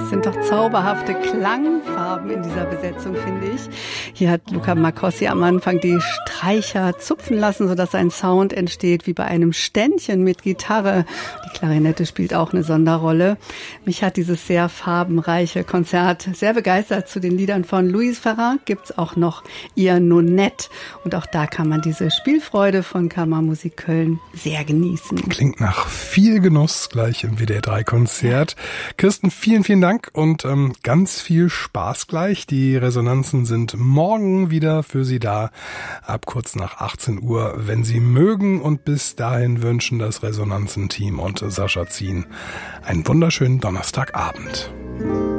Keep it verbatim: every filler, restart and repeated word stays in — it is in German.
Das sind doch zauberhafte Klangfarben in dieser Besetzung, finde ich. Hier hat Luca Marcossi am Anfang die Streicher zupfen lassen, sodass ein Sound entsteht wie bei einem Ständchen mit Gitarre. Die Klarinette spielt auch eine Sonderrolle. Mich hat dieses sehr farbenreiche Konzert sehr begeistert. Zu den Liedern von Louise Farrin gibt's auch noch ihr Nonette. Und auch da kann man diese Spielfreude von Kammermusik Köln sehr genießen. Klingt nach viel Genuss gleich im W D R drei Konzert. Kirsten, vielen, vielen Dank und ähm, ganz viel Spaß gleich. Die Resonanzen sind morgen wieder für Sie da, ab kurz nach achtzehn Uhr, wenn Sie mögen. Und bis dahin wünschen das Resonanzen-Team und Sascha Zien einen wunderschönen Donnerstagabend.